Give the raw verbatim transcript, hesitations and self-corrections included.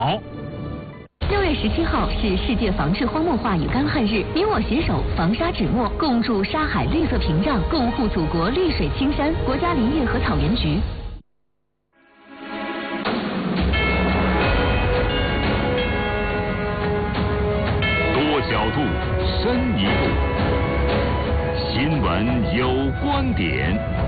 好。 六月十七号是世界防治荒漠化与干旱日，你我携手防沙止没，共筑沙海绿色屏障，共护祖国绿水青山。国家林业和草原局。 多角度，深一步，新闻有观点。